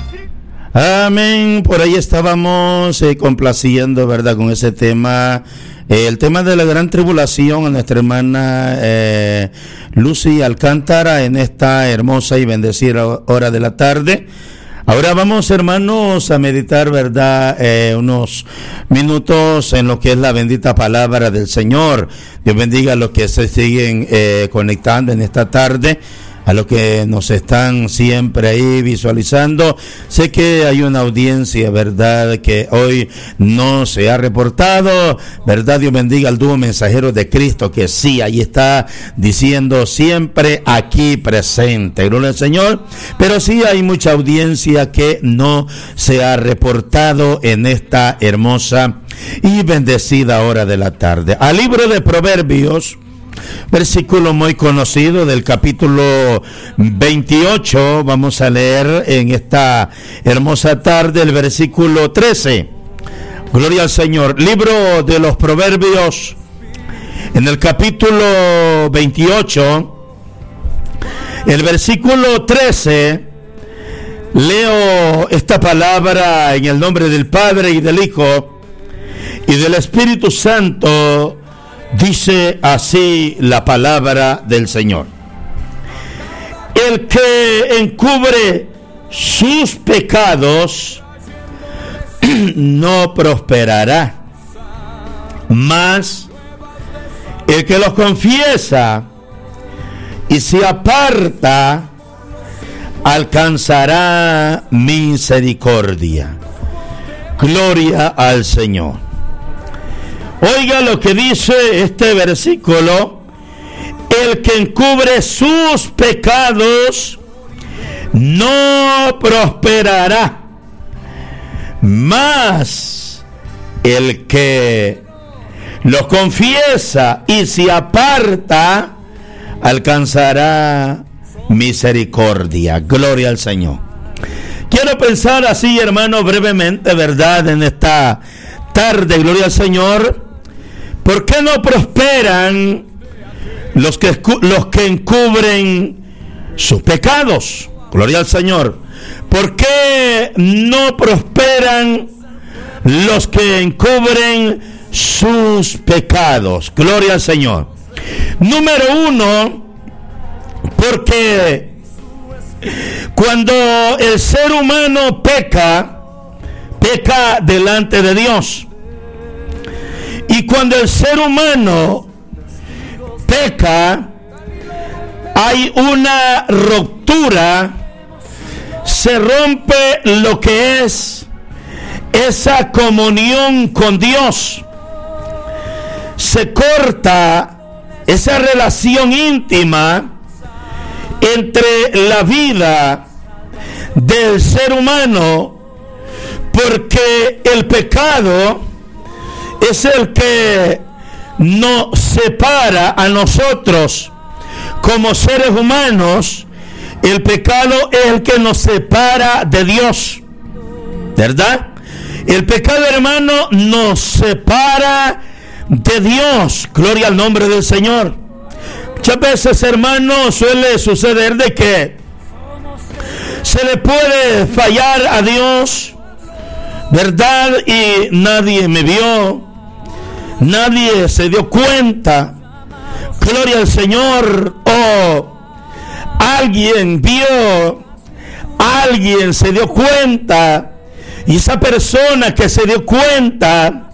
Amén. Por ahí estábamos complaciendo, ¿verdad?, con ese tema. El tema de la gran tribulación a nuestra hermana Lucy Alcántara en esta hermosa y bendecida hora de la tarde. Ahora vamos, hermanos, a meditar, ¿verdad?, unos minutos en lo que es la bendita palabra del Señor. Dios bendiga a los que se siguen conectando en esta tarde, a los que nos están siempre ahí visualizando. Sé que hay una audiencia, ¿verdad?, que hoy no se ha reportado, ¿verdad? Dios bendiga al dúo Mensajeros de Cristo, que sí, ahí está diciendo siempre aquí presente, gloria al Señor. Pero sí hay mucha audiencia que no se ha reportado en esta hermosa y bendecida hora de la tarde. Al libro de Proverbios, versículo muy conocido del capítulo 28, vamos a leer en esta hermosa tarde el versículo 13. Gloria al Señor. Libro de los Proverbios, en el capítulo 28, el versículo 13, leo esta palabra en el nombre del Padre y del Hijo y del Espíritu Santo. Dice así la palabra del Señor: el que encubre sus pecados no prosperará, mas el que los confiesa y se aparta alcanzará misericordia. Gloria al Señor. Oiga lo que dice este versículo: el que encubre sus pecados no prosperará, mas el que los confiesa y se aparta alcanzará misericordia. Gloria al Señor. Quiero pensar así, hermano, brevemente, ¿verdad?, en esta tarde, gloria al Señor. ¿Por qué no prosperan los que encubren sus pecados? Gloria al Señor. ¿Por qué no prosperan los que encubren sus pecados? Gloria al Señor. Número uno, porque cuando el ser humano peca delante de Dios. Y cuando el ser humano peca, hay una ruptura, se rompe lo que es esa comunión con Dios, se corta esa relación íntima entre la vida del ser humano, porque el pecado es el que nos separa a nosotros como seres humanos. El pecado es el que nos separa de Dios, ¿verdad? El pecado, hermano, nos separa de Dios. Gloria al nombre del Señor. Muchas veces, hermano, suele suceder de que se le puede fallar a Dios, ¿verdad? Y nadie me vio, nadie se dio cuenta. Gloria al Señor. O alguien vio, alguien se dio cuenta, y esa persona que se dio cuenta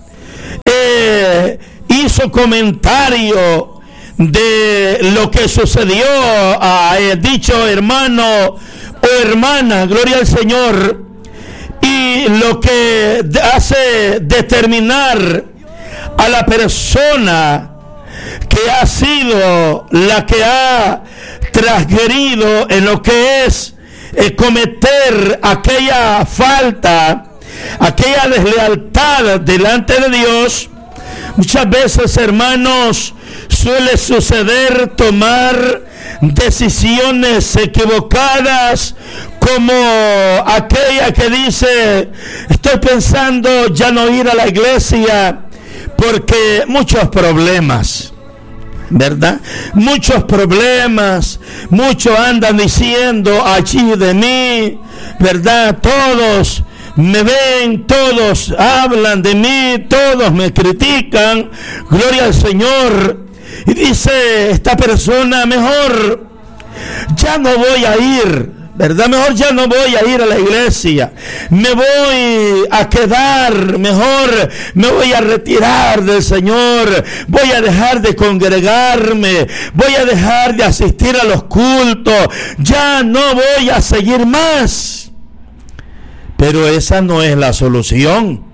hizo comentario de lo que sucedió a dicho hermano o hermana. Gloria al Señor. Y lo que hace determinar a la persona que ha sido la que ha transgredido en lo que es cometer aquella falta, aquella deslealtad delante de Dios. Muchas veces, hermanos, suele suceder tomar decisiones equivocadas, como aquella que dice: estoy pensando ya no ir a la iglesia porque muchos problemas. ¿verdad? Muchos problemas, muchos andan diciendo allí de mí, ¿verdad? Todos me ven, todos hablan de mí, todos me critican, gloria al Señor. Y dice esta persona, mejor ya no voy a ir, ¿verdad? Mejor ya no voy a ir a la iglesia, me voy a quedar, mejor me voy a retirar del Señor, voy a dejar de congregarme, voy a dejar de asistir a los cultos, ya no voy a seguir más. Pero esa no es la solución.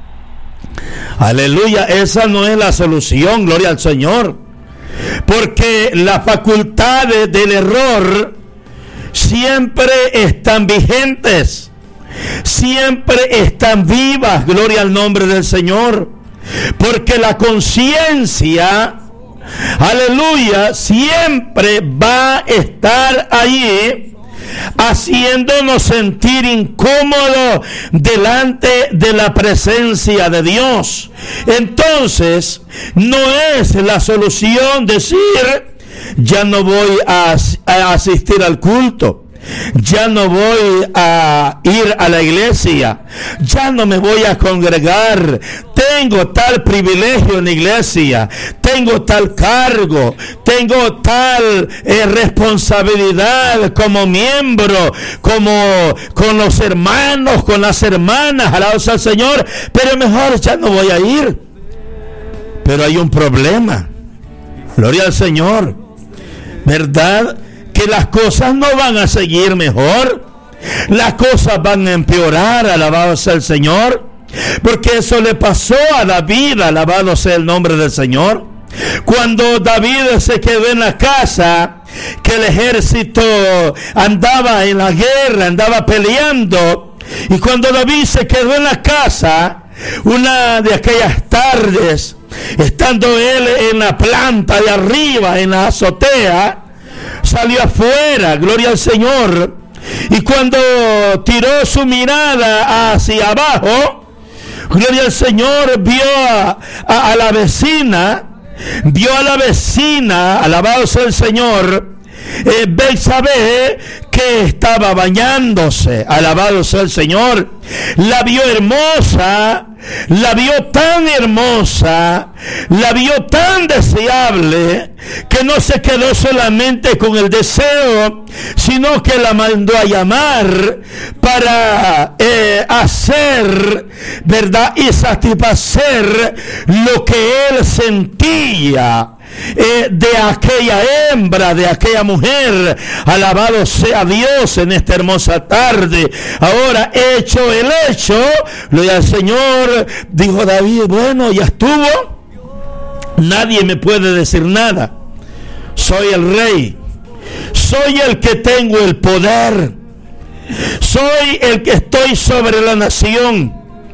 Aleluya, esa no es la solución, gloria al Señor. Porque las facultades del error siempre están vigentes, siempre están vivas, gloria al nombre del Señor. Porque la conciencia, aleluya, siempre va a estar allí, haciéndonos sentir incómodos delante de la presencia de Dios. Entonces, no es la solución decir, ya no voy a asistir al culto, ya no voy a ir a la iglesia, ya no me voy a congregar, tengo tal privilegio en la iglesia, tengo tal cargo, tengo tal responsabilidad como miembro, como con los hermanos, con las hermanas, alabados al Señor, pero mejor ya no voy a ir. Pero hay un problema, gloria al Señor, ¿verdad? Que las cosas no van a seguir mejor, las cosas van a empeorar, alabado sea el Señor, porque eso le pasó a David, alabado sea el nombre del Señor. Cuando David se quedó en la casa, que el ejército andaba en la guerra, andaba peleando, y cuando David se quedó en la casa, una de aquellas tardes, estando él en la planta de arriba, en la azotea, salió afuera, gloria al Señor, y cuando tiró su mirada hacia abajo, gloria al Señor, vio a la vecina, alabado sea el Señor, Betsabé, que estaba bañándose, alabado sea el Señor. La vio hermosa, la vio tan hermosa, la vio tan deseable, que no se quedó solamente con el deseo, sino que la mandó a llamar para hacer, ¿verdad?, y satisfacer lo que él sentía de aquella hembra, de aquella mujer. Alabado sea Dios en esta hermosa tarde. Ahora, hecho el hecho, gloria al Señor, dijo David, bueno, ya estuvo, nadie me puede decir nada, soy el rey, soy el que tengo el poder, soy el que estoy sobre la nación.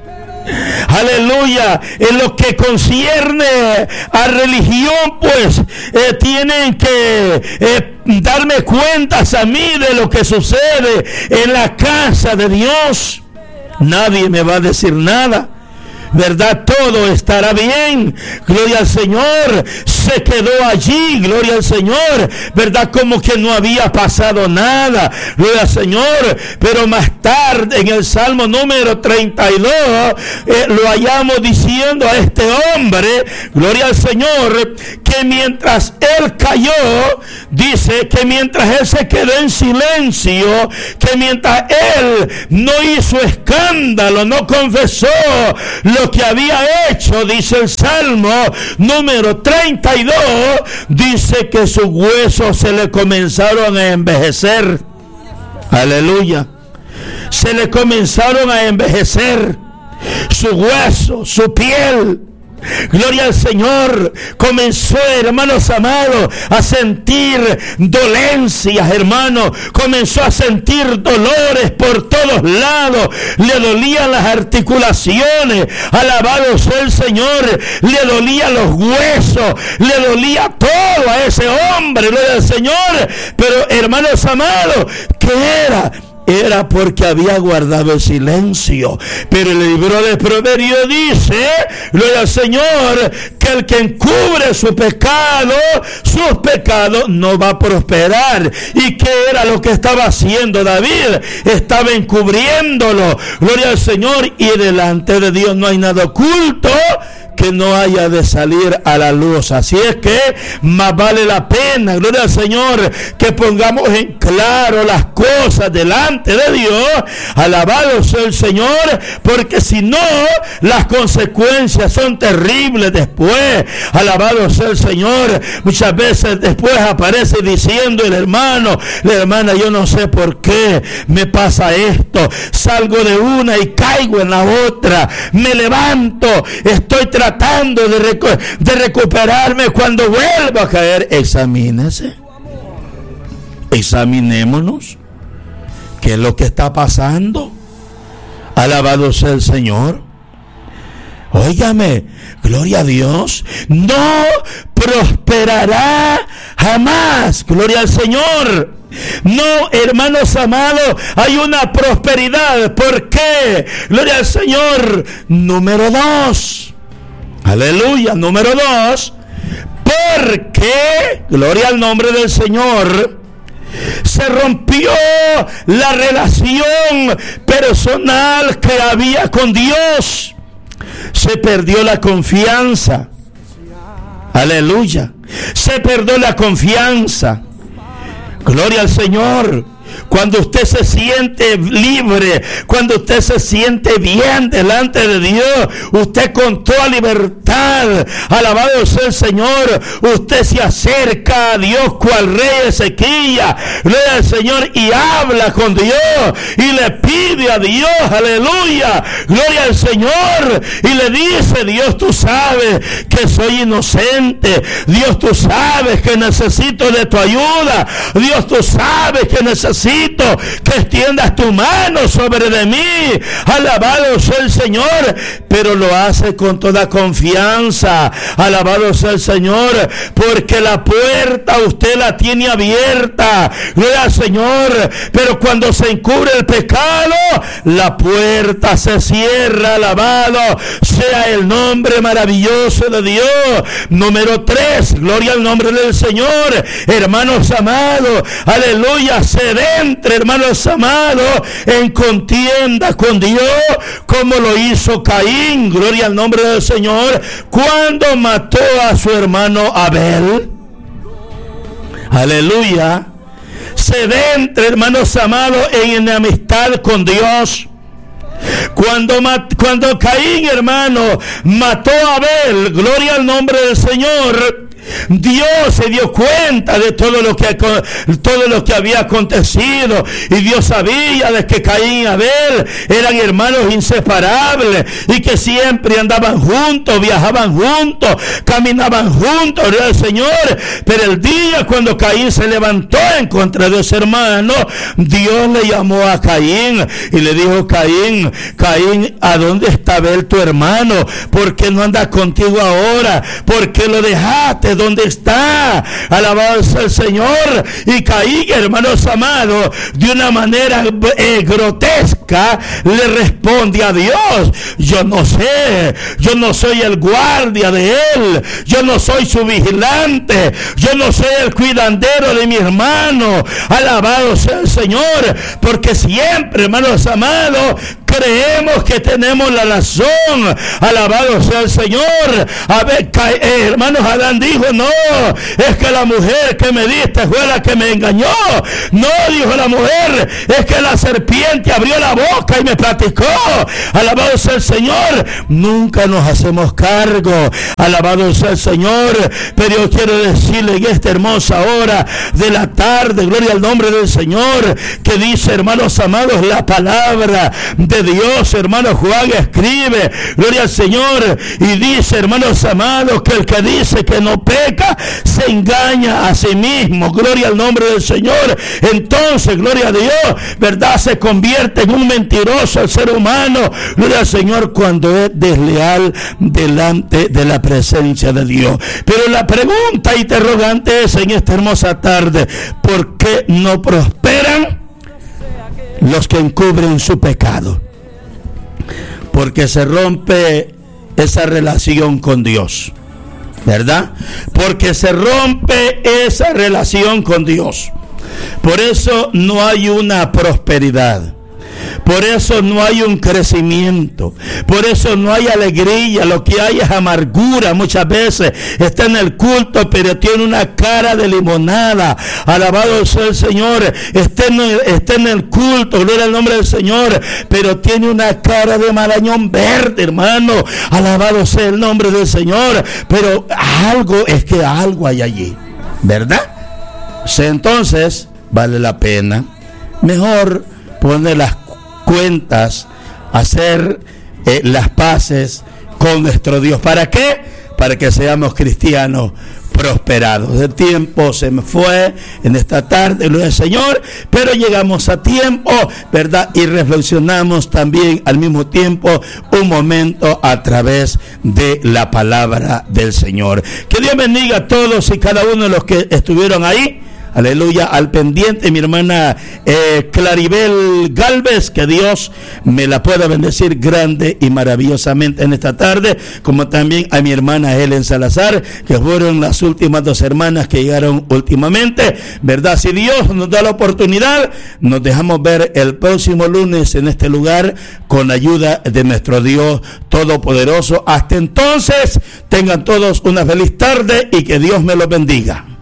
Aleluya. En lo que concierne a religión, pues tienen que darme cuentas a mí de lo que sucede en la casa de Dios. Nadie me va a decir nada, ¿verdad? Todo estará bien, gloria al Señor. Se quedó allí, gloria al Señor, ¿verdad? Como que no había pasado nada, gloria al Señor. Pero más tarde, en el Salmo número 32, lo hallamos diciendo a este hombre, gloria al Señor, que mientras él cayó, dice que mientras él se quedó en silencio, que mientras él no hizo escándalo, no confesó lo que había hecho, dice el Salmo número 32, dice que sus huesos se le comenzaron a envejecer. Aleluya. Se le comenzaron a envejecer su hueso, su piel. Gloria al Señor. Comenzó, hermanos amados, a sentir dolencias, hermanos. Comenzó a sentir dolores por todos lados. Le dolían las articulaciones. Alabado sea el Señor. Le dolían los huesos. Le dolía todo a ese hombre. Gloria al Señor. Pero, hermanos amados, ¿qué era? era porque había guardado el silencio. Pero el libro de Proverbios dice, gloria al Señor, que el que encubre sus pecados no va a prosperar. ¿Y qué era lo que estaba haciendo David? Estaba encubriéndolo, gloria al Señor, y delante de Dios no hay nada oculto que no haya de salir a la luz. Así es que más vale la pena, gloria al Señor, que pongamos en claro las cosas delante de Dios. Alabado sea el Señor, porque si no, las consecuencias son terribles después. Alabado sea el Señor. Muchas veces después aparece diciendo el hermano, la hermana, yo no sé por qué me pasa esto, salgo de una y caigo en la otra, me levanto, estoy tratando de recuperarme, cuando vuelvo a caer. Examínese, examinémonos qué es lo que está pasando. Alabado sea el Señor. Óigame, gloria a Dios, no prosperará jamás, gloria al Señor. No, hermanos amados, hay una prosperidad. ¿Por qué? Gloria al Señor. Número 2. Aleluya. Número 2. Porque, gloria al nombre del Señor, se rompió la relación personal que había con Dios. Se perdió la confianza. Aleluya. Se perdió la confianza. Gloria al Señor. Cuando usted se siente libre, cuando usted se siente bien delante de Dios, usted con toda libertad, alabado sea el Señor, usted se acerca a Dios cual rey Ezequías, gloria al Señor, y habla con Dios y le pide a Dios, aleluya, gloria al Señor, y le dice: Dios, tú sabes que soy inocente, Dios, tú sabes que necesito de tu ayuda, Dios, tú sabes que necesito que extiendas tu mano sobre de mí. Alabado sea el Señor, pero lo hace con toda confianza. Alabado sea el Señor, porque la puerta usted la tiene abierta, gloria al Señor, pero cuando se encubre el pecado, la puerta se cierra. Alabado sea el nombre maravilloso de Dios. Número 3, gloria al nombre del Señor. Hermanos amados, aleluya, entre hermanos amados en contienda con Dios, como lo hizo Caín, gloria al nombre del Señor, cuando mató a su hermano Abel. Aleluya. Se entre hermanos amados en enemistad con Dios. Cuando Caín, hermano, mató a Abel, gloria al nombre del Señor, Dios se dio cuenta de todo lo que había acontecido, y Dios sabía de que Caín y Abel eran hermanos inseparables y que siempre andaban juntos, viajaban juntos, caminaban juntos, gloria al Señor. Pero el día cuando Caín se levantó en contra de su hermano, Dios le llamó a Caín y le dijo: Caín, ¿a dónde está Abel tu hermano? ¿Por qué no anda contigo ahora? ¿Por qué lo dejaste? ¿Dónde está? Alabado sea el Señor. Y Caín, hermanos amados, de una manera grotesca le responde a Dios: yo no sé, yo no soy el guardia de él, yo no soy su vigilante, yo no soy el cuidandero de mi hermano. Alabado sea el Señor, porque siempre, hermanos amados, creemos que tenemos la razón. Alabado sea el Señor. A ver, hermanos, Adán dijo: no, es que la mujer que me diste fue la que me engañó. No, dijo la mujer, es que la serpiente abrió la boca y me platicó. Alabado sea el Señor. Nunca nos hacemos cargo. Alabado sea el Señor. Pero yo quiero decirle en esta hermosa hora de la tarde, gloria al nombre del Señor, que dice, hermanos amados, la palabra de Dios, hermano Juan escribe, gloria al Señor, y dice, hermanos amados, que el que dice que no peca se engaña a sí mismo. Gloria al nombre del Señor. Entonces, gloria a Dios, verdad, se convierte en un mentiroso el ser humano, gloria al Señor, cuando es desleal delante de la presencia de Dios. Pero la pregunta interrogante es en esta hermosa tarde: ¿por qué no prosperan los que encubren su pecado, porque se rompe esa relación con Dios, ¿verdad? Porque se rompe esa relación con Dios. Por eso no hay una prosperidad. Por eso no hay un crecimiento, por eso no hay alegría, lo que hay es amargura. Muchas veces está en el culto, pero tiene una cara de limonada. Alabado sea el Señor. Está en el culto, gloria al nombre del Señor, pero tiene una cara de marañón verde, hermano. Alabado sea el nombre del Señor. Pero algo hay allí, ¿verdad? O sea, entonces vale la pena mejor poner las cuentas, hacer las paces con nuestro Dios. ¿Para qué? Para que seamos cristianos prosperados. El tiempo se me fue en esta tarde, gloria al Señor, pero llegamos a tiempo, ¿verdad? Y reflexionamos también al mismo tiempo un momento a través de la palabra del Señor. Que Dios bendiga a todos y cada uno de los que estuvieron ahí. Aleluya, al pendiente, mi hermana Claribel Galvez, que Dios me la pueda bendecir grande y maravillosamente en esta tarde, como también a mi hermana Helen Salazar, que fueron las últimas 2 hermanas que llegaron últimamente, ¿verdad? Si Dios nos da la oportunidad, nos dejamos ver el próximo lunes en este lugar con la ayuda de nuestro Dios Todopoderoso. Hasta entonces, tengan todos una feliz tarde y que Dios me los bendiga.